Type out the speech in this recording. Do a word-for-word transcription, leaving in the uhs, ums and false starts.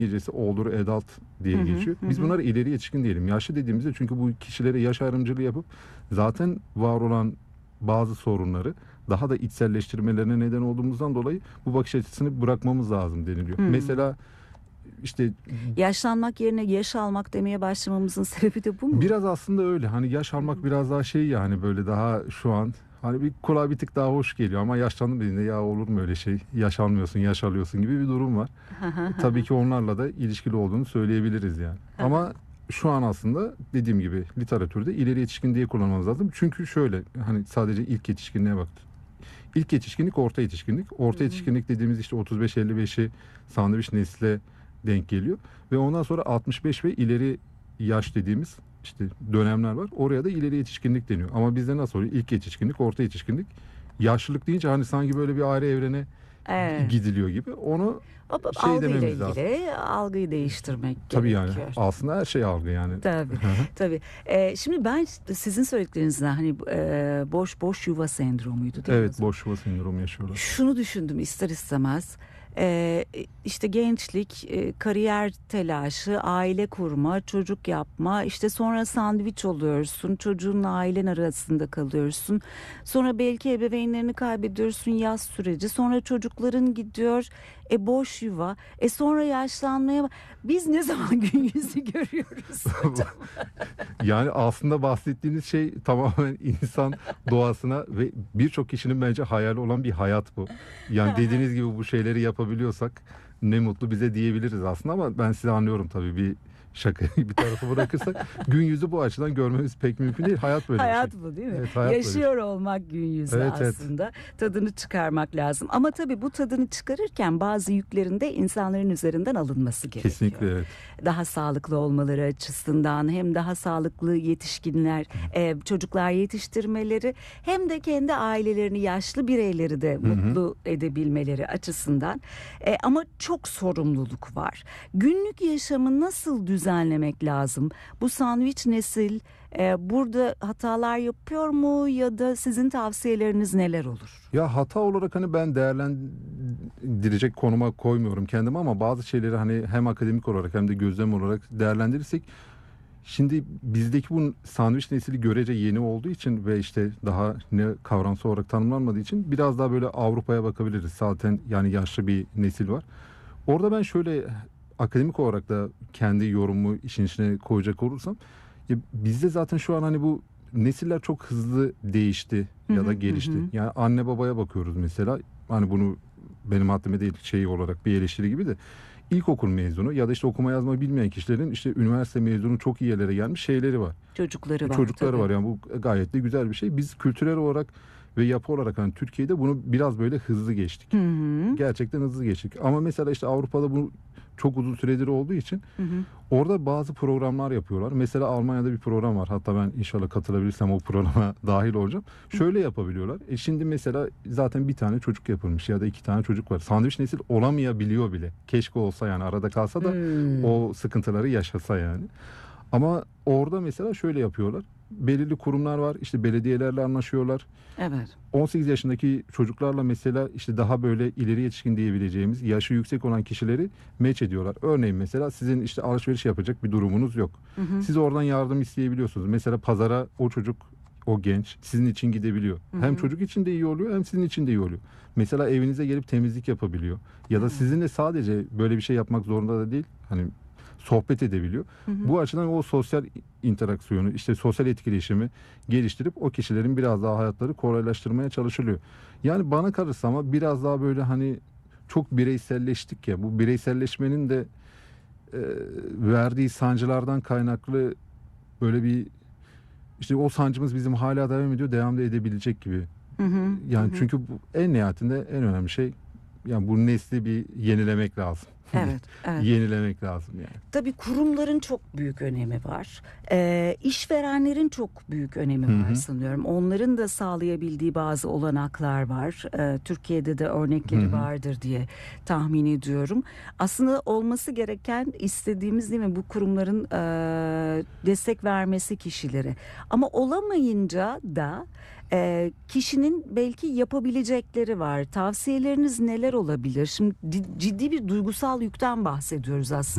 gecesi older adult diye Hı hı, geçiyor. hı Biz hı. bunlara ileri yetişkin diyelim. Yaşlı dediğimizde çünkü bu kişilere yaş ayrımcılığı yapıp zaten var olan bazı sorunları daha da içselleştirmelerine neden olduğumuzdan dolayı bu bakış açısını bırakmamız lazım deniliyor. Hmm. Mesela işte Yaşlanmak yerine yaş almak demeye başlamamızın sebebi de bu mu? biraz aslında öyle. Hani yaş almak biraz daha şey, yani böyle daha şu an hani bir kulağa bir tık daha hoş geliyor ama yaşlandım dediğinde ya olur mu öyle şey? Yaş almıyorsun, yaş alıyorsun gibi bir durum var. E, tabii ki onlarla da ilişkili olduğunu söyleyebiliriz yani. Ama şu an aslında dediğim gibi literatürde ileri yetişkin diye kullanmamız lazım. Çünkü şöyle, hani sadece ilk yetişkinliğe baktı. İlk yetişkinlik, orta yetişkinlik. Orta yetişkinlik dediğimiz işte otuz beş elli beşi sandviç nesle denk geliyor. Ve ondan sonra altmış beş ve ileri yaş dediğimiz işte dönemler var. Oraya da ileri yetişkinlik deniyor. Ama bizde nasıl oluyor? İlk yetişkinlik, orta yetişkinlik. Yaşlılık deyince hani sanki böyle bir ayrı evrene Evet. gidiliyor gibi. Onu O, o şey algıyla dememiz lazım. ilgili algıyı değiştirmek Tabii yani gerekiyor. aslında her şey algı yani. Tabii, tabii. Ee, şimdi ben sizin söylediklerinizden hani e, boş boş yuva sendromuydu değil mi? Evet, boş yuva sendromu yaşıyorlar. Şunu düşündüm ister istemez. Ee, işte gençlik, e, kariyer telaşı, aile kurma, çocuk yapma, işte sonra sandviç oluyorsun, çocuğunla ailen arasında kalıyorsun. Sonra belki ebeveynlerini kaybediyorsun, yaz süreci, sonra çocukların gidiyor, e boş yuva, e sonra yaşlanmaya. Biz ne zaman gün yüzü görüyoruz hocam? Yani aslında bahsettiğiniz şey tamamen insan doğasına ve birçok kişinin bence hayali olan bir hayat bu. Yani dediğiniz gibi bu şeyleri yapabiliyorsak ne mutlu bize diyebiliriz aslında, ama ben sizi anlıyorum tabii, bir şakayı bir tarafa bırakırsak gün yüzü bu açıdan görmemiz pek mümkün değil. Hayat böyle Hayat bir şey. bu değil mi? Evet, hayat böyle bir şey. Yaşıyor olmak gün yüzü Evet, evet. aslında. Tadını çıkarmak lazım. Ama tabii bu tadını çıkarırken bazı yüklerin de insanların üzerinden alınması gerekiyor. Kesinlikle evet. Daha sağlıklı olmaları açısından hem daha sağlıklı yetişkinler, e, çocuklar yetiştirmeleri hem de kendi ailelerini, yaşlı bireyleri de mutlu edebilmeleri açısından. E, ama çok sorumluluk var. Günlük yaşamı nasıl düzenlemek lazım? Bu sandviç nesil e, burada hatalar yapıyor mu ya da sizin tavsiyeleriniz neler olur? Ya hata olarak hani ben değerlendirecek konuma koymuyorum kendimi, ama bazı şeyleri hani hem akademik olarak hem de gözlem olarak değerlendirirsek, şimdi bizdeki bu sandviç nesili görece yeni olduğu için ve işte daha ne kavramsal olarak tanımlanmadığı için biraz daha böyle Avrupa'ya bakabiliriz. Zaten yani yaşlı bir nesil var. Orada ben şöyle akademik olarak da kendi yorumumu işin içine koyacak olursam, ya bizde zaten şu an hani bu nesiller çok hızlı değişti ya da gelişti. Yani anne babaya bakıyoruz mesela, hani bunu benim haddime değil şey olarak bir eleştiri gibi de, ilkokul mezunu ya da işte okuma yazma bilmeyen kişilerin işte üniversite mezunu çok iyi yerlere gelmiş şeyleri var. Çocukları var. Çocukları tabii. var, yani bu gayet de güzel bir şey. Biz kültürel olarak ve yapı olarak hani Türkiye'de bunu biraz böyle hızlı geçtik. Hı hı. Gerçekten hızlı geçtik. Ama mesela işte Avrupa'da bu çok uzun süredir olduğu için Hı hı. orada bazı programlar yapıyorlar. Mesela Almanya'da bir program var. Hatta ben inşallah katılabilirsem o programa dahil olacağım. Şöyle yapabiliyorlar. E şimdi mesela zaten bir tane çocuk yapılmış ya da iki tane çocuk var. Sandviç nesil olamayabiliyor bile. Keşke olsa, yani arada kalsa da Hmm. o sıkıntıları yaşasa yani. Ama orada mesela şöyle yapıyorlar. Belirli kurumlar var. İşte belediyelerle anlaşıyorlar. Evet. on sekiz yaşındaki çocuklarla mesela işte daha böyle ileri yetişkin diyebileceğimiz yaşı yüksek olan kişileri match ediyorlar. Örneğin mesela sizin işte alışveriş yapacak bir durumunuz yok. Hı hı. Siz oradan yardım isteyebiliyorsunuz. Mesela pazara o çocuk, o genç sizin için gidebiliyor. Hı hı. Hem çocuk için de iyi oluyor hem sizin için de iyi oluyor. Mesela evinize gelip temizlik yapabiliyor. Ya da sizinle sadece böyle bir şey yapmak zorunda da değil. Hani sohbet edebiliyor. Hı hı. Bu açıdan o sosyal interaksiyonu, işte sosyal etkileşimi geliştirip o kişilerin biraz daha hayatları kolaylaştırmaya çalışılıyor. Yani bana kalırsa ama biraz daha böyle hani çok bireyselleştik ya. Bu bireyselleşmenin de e, verdiği sancılardan kaynaklı böyle bir, işte o sancımız bizim hala devam ediyor, devam da edebilecek gibi. Hı hı. Yani Hı hı. çünkü bu, en nihayetinde en önemli şey, yani bu nesli bir yenilemek lazım. Evet, evet. Yenilemek lazım yani. Tabii kurumların çok büyük önemi var. Ee, işverenlerin çok büyük önemi Hı var hı. sanıyorum. Onların da sağlayabildiği bazı olanaklar var. Ee, Türkiye'de de örnekleri Hı hı. vardır diye tahmin ediyorum. Aslında olması gereken, istediğimiz değil mi, bu kurumların e, destek vermesi kişilere. Ama olamayınca da e, kişinin belki yapabilecekleri var. Tavsiyeleriniz neler olabilir? Şimdi di- ciddi bir duygusal yükten bahsediyoruz aslında.